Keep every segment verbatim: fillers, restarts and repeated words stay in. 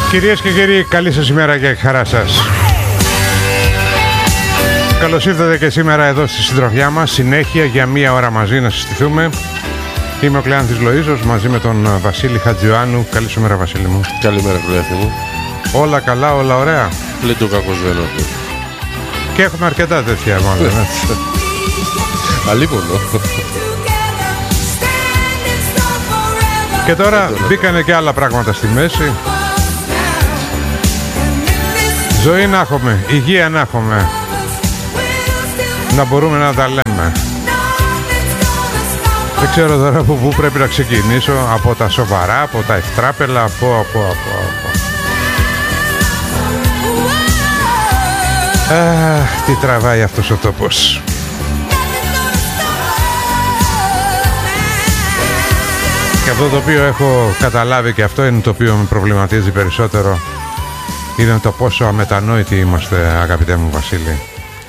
Κυρίες και κύριοι, καλή σας ημέρα και χαρά σας. Καλώς ήρθατε και σήμερα εδώ στη συντροφιά μας. Συνέχεια για μία ώρα μαζί να συστηθούμε. Είμαι ο Κλεάνθης Λοΐζος μαζί με τον Βασίλη Χατζιωάννου. Καλή σου μέρα, Βασίλη μου. Καλημέρα, Κλεάνθη μου. Όλα καλά, όλα ωραία. Λέει το κακός δεν είναι. Και έχουμε αρκετά τέτοια μάλλον. Αλίμονο. Και τώρα μπήκανε και άλλα πράγματα στη μέση. Ζωή να έχουμε, υγεία να έχουμε, να μπορούμε να τα λέμε. Δεν ξέρω τώρα από πού πρέπει να ξεκινήσω. Από τα σοβαρά, από τα ευτράπελα, από, από, από, από. Αχ, τι τραβάει αυτός ο τόπος. Και αυτό το οποίο έχω καταλάβει, και αυτό είναι το οποίο με προβληματίζει περισσότερο, είναι το πόσο αμετανόητοι είμαστε, αγαπητέ μου Βασίλη,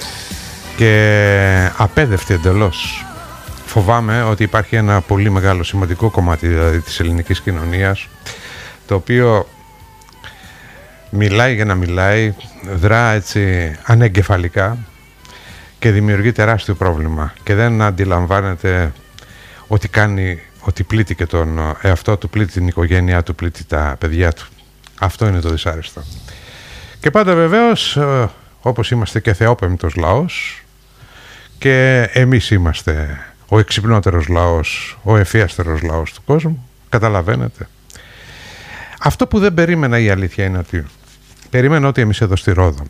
και απέδευτοι εντελώς. Φοβάμαι ότι υπάρχει ένα πολύ μεγάλο σημαντικό κομμάτι δηλαδή της ελληνικής κοινωνίας, το οποίο μιλάει για να μιλάει, δρά έτσι ανεγκεφαλικά και δημιουργεί τεράστιο πρόβλημα και δεν αντιλαμβάνεται ότι κάνει, ότι πλήττει και τον εαυτό του, πλήττει την οικογένειά του, πλήττει τα παιδιά του. Αυτό είναι το δυσάρεστο. Και πάντα βεβαίως, όπως είμαστε και θεόπεμπτος λαός, και εμείς είμαστε ο εξυπνότερος λαός, ο ευφιέστερος λαός του κόσμου, καταλαβαίνετε. Αυτό που δεν περίμενα, η αλήθεια είναι ότι περίμενα ότι εμείς εδώ στη Ρόδο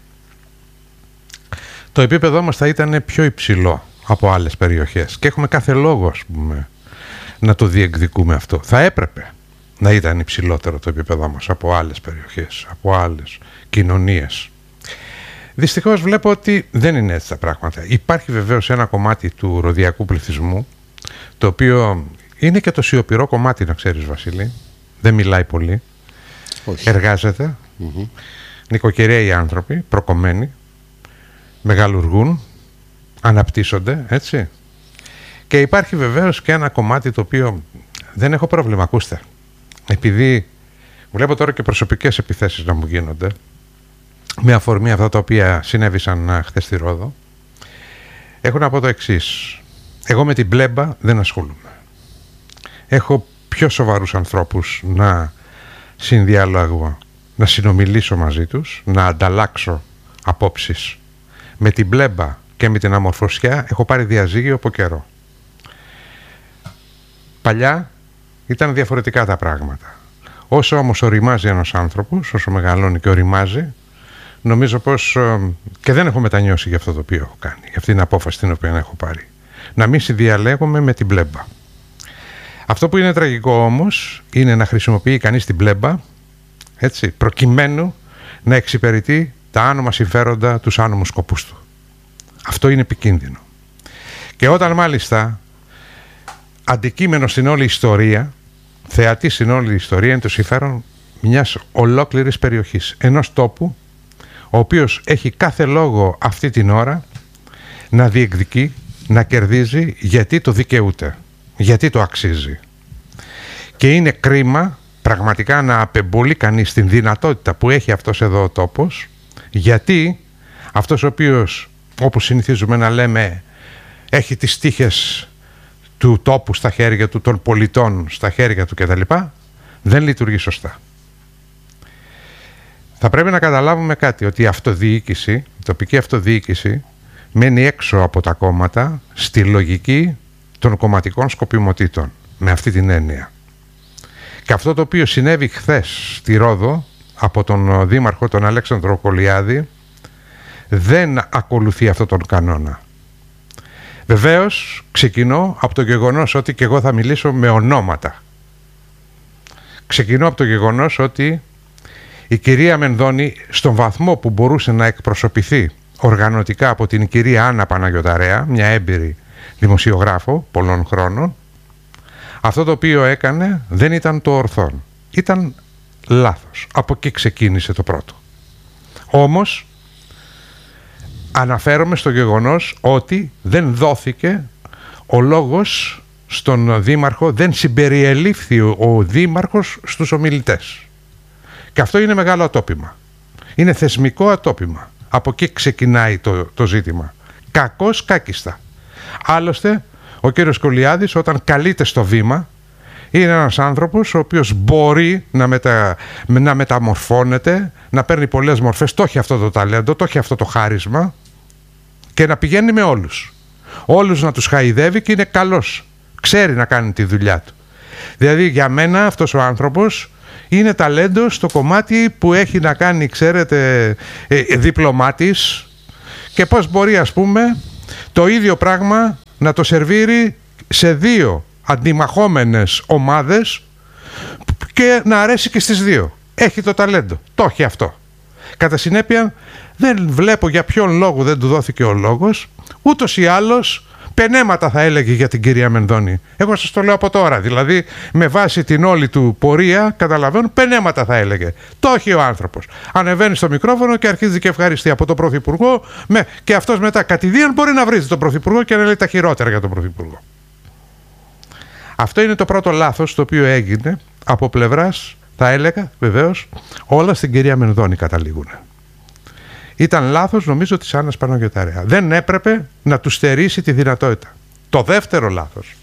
το επίπεδό μας θα ήταν πιο υψηλό από άλλες περιοχές και έχουμε κάθε λόγο, ας πούμε, να το διεκδικούμε αυτό. Θα έπρεπε να ήταν υψηλότερο το επίπεδό μας από άλλες περιοχές, από άλλες κοινωνίες. Δυστυχώς βλέπω ότι δεν είναι έτσι τα πράγματα. Υπάρχει βεβαίως ένα κομμάτι του ροδιακού πληθυσμού, το οποίο είναι και το σιωπηρό κομμάτι, να ξέρεις, Βασίλη. Δεν μιλάει πολύ. Όχι. Εργάζεται. Mm-hmm. Νοικοκυρέοι άνθρωποι, προκομμένοι, μεγαλουργούν, αναπτύσσονται, έτσι. Και υπάρχει βεβαίως και ένα κομμάτι το οποίο δεν έχω πρόβλημα, ακούστε. Επειδή βλέπω τώρα και προσωπικές επιθέσεις να μου γίνονται, με αφορμή αυτά τα οποία συνέβησαν χθες στη Ρόδο, έχω να πω το εξής. Εγώ με την πλέμπα δεν ασχολούμαι. Έχω πιο σοβαρούς ανθρώπους να συνδιαλόγω, να συνομιλήσω μαζί τους, να ανταλλάξω απόψεις. Με την πλέμπα και με την αμορφωσιά έχω πάρει διαζύγιο από καιρό. Παλιά ήταν διαφορετικά τα πράγματα. Όσο όμως οριμάζει ένας άνθρωπος, όσο μεγαλώνει και οριμάζει, νομίζω πως και δεν έχω μετανιώσει για αυτό το οποίο έχω κάνει, για αυτή την απόφαση την οποία έχω πάρει. Να μην συνδιαλέγομαι με την πλέμπα. Αυτό που είναι τραγικό όμως είναι να χρησιμοποιεί κανείς την πλέμπα, έτσι, προκειμένου να εξυπηρετεί τα άνομα συμφέροντα, τους άνομους σκοπούς του. Αυτό είναι επικίνδυνο. Και όταν μάλιστα αντικείμενο στην όλη ιστορία, θεατή στην όλη ιστορία, είναι το συμφέρον μιας ολόκληρης περιοχής, ενός τόπου, ο οποίος έχει κάθε λόγο αυτή την ώρα να διεκδικεί, να κερδίζει, γιατί το δικαιούται, γιατί το αξίζει. Και είναι κρίμα πραγματικά να απεμπολεί κανείς την δυνατότητα που έχει αυτός εδώ ο τόπος, γιατί αυτός ο οποίος, όπως συνηθίζουμε να λέμε, έχει τις τύχες του τόπου στα χέρια του, των πολιτών στα χέρια του κτλ., δεν λειτουργεί σωστά. Θα πρέπει να καταλάβουμε κάτι, ότι η αυτοδιοίκηση, η τοπική αυτοδιοίκηση, μένει έξω από τα κόμματα στη λογική των κομματικών σκοπιμοτήτων, με αυτή την έννοια. Και αυτό το οποίο συνέβη χθες στη Ρόδο από τον Δήμαρχο, τον Αλέξανδρο Κολιάδη, δεν ακολουθεί αυτόν τον κανόνα. Βεβαίως ξεκινώ από το γεγονός ότι και εγώ θα μιλήσω με ονόματα. Ξεκινώ από το γεγονός ότι η κυρία Μενδώνη, στον βαθμό που μπορούσε να εκπροσωπηθεί οργανωτικά από την κυρία Άννα Παναγιωταρέα, μια έμπειρη δημοσιογράφο πολλών χρόνων, αυτό το οποίο έκανε δεν ήταν το ορθόν. Ήταν λάθος. Από εκεί ξεκίνησε το πρώτο. Όμως αναφέρομαι στο γεγονός ότι δεν δόθηκε ο λόγος στον Δήμαρχο, δεν συμπεριελήφθη ο Δήμαρχος στους ομιλητές. Και αυτό είναι μεγάλο ατόπιμα. Είναι θεσμικό ατόπιμα. Από εκεί ξεκινάει το, το ζήτημα. Κακώς κάκιστα. Άλλωστε, ο κύριος Κολιάδης όταν καλείται στο βήμα είναι ένας άνθρωπος ο οποίος μπορεί να, μετα, να μεταμορφώνεται, να παίρνει πολλές μορφές, το έχει αυτό το ταλέντο, το έχει αυτό το χάρισμα και να πηγαίνει με όλους. Όλους να τους χαϊδεύει και είναι καλός. Ξέρει να κάνει τη δουλειά του. Δηλαδή για μένα αυτός ο άνθρωπος είναι ταλέντο στο κομμάτι που έχει να κάνει, ξέρετε, ε, διπλωμάτης και πώς μπορεί, ας πούμε, το ίδιο πράγμα να το σερβίρει σε δύο αντιμαχόμενες ομάδες και να αρέσει και στις δύο. Έχει το ταλέντο. Το έχει αυτό. Κατά συνέπεια δεν βλέπω για ποιον λόγο δεν του δόθηκε ο λόγος. Ούτως ή άλλως πενέματα θα έλεγε για την κυρία Μενδώνη. Εγώ σας το λέω από τώρα. Δηλαδή με βάση την όλη του πορεία καταλαβαίνω πενέματα θα έλεγε. Το έχει ο άνθρωπος. Ανεβαίνει στο μικρόφωνο και αρχίζει και ευχαριστεί από τον Πρωθυπουργό με, και αυτός μετά κατηδίαν μπορεί να βρίζει τον Πρωθυπουργό και να λέει τα χειρότερα για τον Πρωθυπουργό. Αυτό είναι το πρώτο λάθος το οποίο έγινε από πλευράς, θα έλεγα βεβαίως, όλα στην κυρία Μενδώνη καταλήγουν. Ήταν λάθος νομίζω της Άννας Παναγιωταρέα. Δεν έπρεπε να του στερήσει τη δυνατότητα. Το δεύτερο λάθος.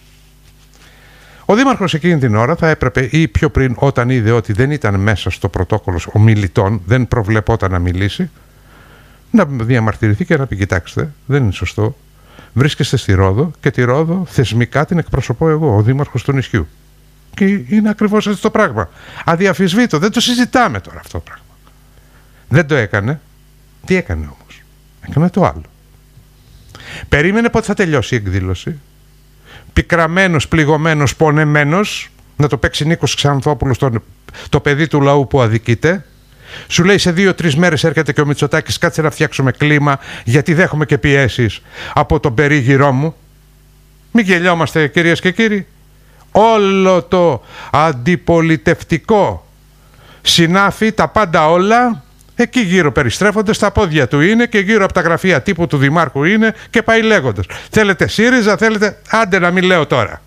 Ο δήμαρχος εκείνη την ώρα θα έπρεπε ή πιο πριν όταν είδε ότι δεν ήταν μέσα στο πρωτόκολλο ομιλητών, δεν προβλεπόταν να μιλήσει, να διαμαρτυρηθεί και να πει κοιτάξτε, δεν είναι σωστό. Βρίσκεστε στη Ρόδο και τη Ρόδο θεσμικά την εκπροσωπώ εγώ, ο δήμαρχος του νησιού. Και είναι ακριβώς έτσι το πράγμα. Αδιαφυσβήτω, δεν το συζητάμε τώρα αυτό το πράγμα. Δεν το έκανε. Τι έκανε όμως? Έκανε το άλλο. Περίμενε πότε θα τελειώσει η εκδήλωση. Πικραμένος, πληγωμένος, πονεμένος, να το παίξει Νίκος Ξανθόπουλος, το, το παιδί του λαού που αδικείται. Σου λέει σε δύο-τρεις μέρες έρχεται και ο Μητσοτάκης, κάτσε να φτιάξουμε κλίμα, γιατί δέχομαι και πιέσεις από τον περίγυρό μου. Μην γελιόμαστε κυρίες και κύριοι. Όλο το αντιπολιτευτικό συνάφι, τα πάντα όλα, εκεί γύρω περιστρέφονται, στα πόδια του είναι και γύρω από τα γραφεία τύπου του Δημάρχου είναι και πάει λέγοντας. Θέλετε ΣΥΡΙΖΑ, θέλετε... Άντε να μην λέω τώρα.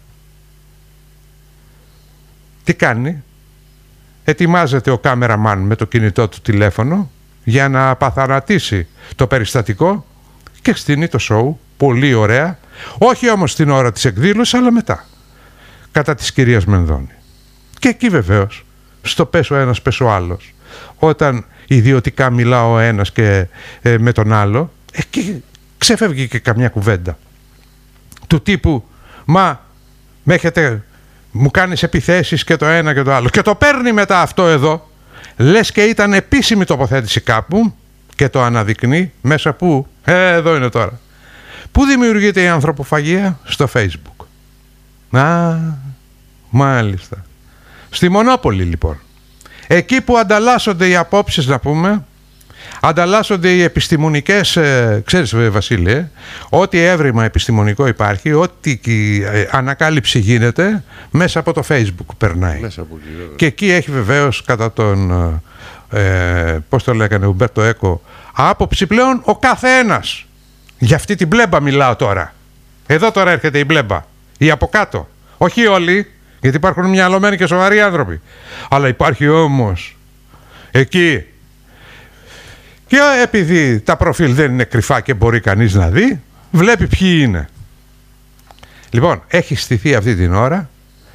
Τι κάνει? Ετοιμάζεται ο κάμεραμαν με το κινητό του τηλέφωνο για να απαθανατήσει το περιστατικό και στείνει το σοου πολύ ωραία, όχι όμως την ώρα της εκδήλωσης αλλά μετά, κατά της κυρίας Μενδώνη. Και εκεί βεβαίως στο πες ο ένας πες ο άλλος, όταν ιδιωτικά μιλά ο ένας και ε, με τον άλλο, εκεί ξεφεύγει και καμιά κουβέντα του τύπου μα με έχετε... μου κάνεις επιθέσεις και το ένα και το άλλο. Και το παίρνει μετά αυτό εδώ, λες και ήταν επίσημη τοποθέτηση κάπου και το αναδεικνύει μέσα που, ε, εδώ είναι τώρα. Πού δημιουργείται η ανθρωποφαγία? Στο Facebook. Α, μάλιστα. Στη Μονόπολη λοιπόν. Εκεί που ανταλλάσσονται οι απόψεις, να πούμε, ανταλλάσσονται οι επιστημονικές, ε, ξέρεις Βασίλη, ε, ό,τι έβριμα επιστημονικό υπάρχει, ό,τι ε, ανακάλυψη γίνεται, μέσα από το Facebook περνάει. Μέσα από εκεί, και εκεί έχει βεβαίως κατά τον, ε, πώς το λέγανε, Ουμπέρτο Έκο, άποψη πλέον ο καθένας. Για αυτή την μπλέμπα μιλάω τώρα. Εδώ τώρα έρχεται η μπλέμπα. Η από κάτω. Όχι όλοι, γιατί υπάρχουν μυαλωμένοι και σοβαροί άνθρωποι. Αλλά υπάρχει όμως εκεί. Και επειδή τα προφίλ δεν είναι κρυφά και μπορεί κανείς να δει, βλέπει ποιοι είναι. Λοιπόν, έχει στηθεί αυτή την ώρα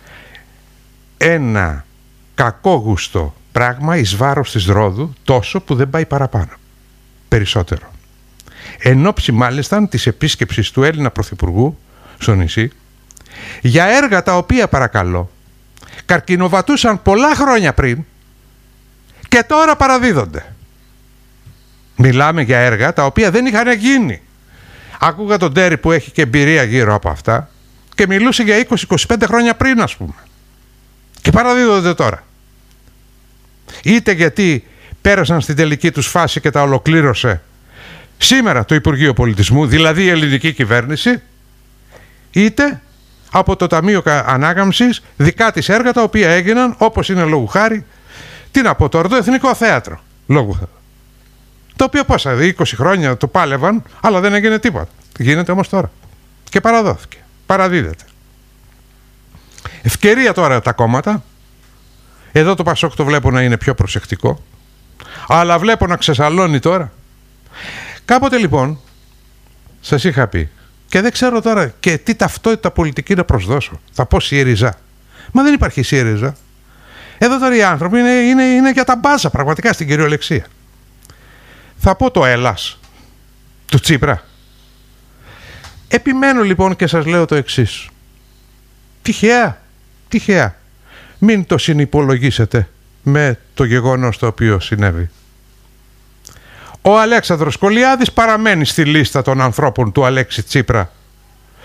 ένα κακόγουστο πράγμα εις βάρος της Ρόδου, τόσο που δεν πάει παραπάνω. Περισσότερο. Εν ώψη μάλιστα της επίσκεψης του Έλληνα Πρωθυπουργού στο νησί, για έργα τα οποία, παρακαλώ, καρκινοβατούσαν πολλά χρόνια πριν και τώρα παραδίδονται. Μιλάμε για έργα τα οποία δεν είχαν γίνει. Άκουγα τον Τέρι που έχει και εμπειρία γύρω από αυτά και μιλούσε για είκοσι με είκοσι πέντε χρόνια πριν, ας πούμε. Και παραδίδονται τώρα. Είτε γιατί πέρασαν στην τελική τους φάση και τα ολοκλήρωσε σήμερα το Υπουργείο Πολιτισμού, δηλαδή η ελληνική κυβέρνηση, είτε από το Ταμείο Ανάκαμψης δικά της έργα τα οποία έγιναν, όπως είναι λόγου χάρη, τι να πω τώρα, το Εθνικό Θέατρο, λόγου χάρη. Το οποίο πόσα, είκοσι χρόνια το πάλευαν, αλλά δεν έγινε τίποτα. Γίνεται όμως τώρα. Και παραδόθηκε. Παραδίδεται. Ευκαιρία τώρα τα κόμματα, Εδώ το Πασόκ το βλέπω να είναι πιο προσεκτικό, αλλά βλέπω να ξεσαλώνει τώρα. Κάποτε λοιπόν σας είχα πει, και δεν ξέρω τώρα και τι ταυτότητα πολιτική να προσδώσω. Θα πω ΣΥΡΙΖΑ. Μα δεν υπάρχει ΣΥΡΙΖΑ. Εδώ τώρα οι άνθρωποι είναι, είναι, είναι για τα μπάζα πραγματικά στην κυριολεξία. Θα πω το Ελλάς του Τσίπρα. Επιμένω λοιπόν και σας λέω το εξής. Τυχαία, τυχαία. Μην το συνυπολογίσετε με το γεγονός το οποίο συνέβη. Ο Αλέξανδρος Κολιάδης παραμένει στη λίστα των ανθρώπων του Αλέξη Τσίπρα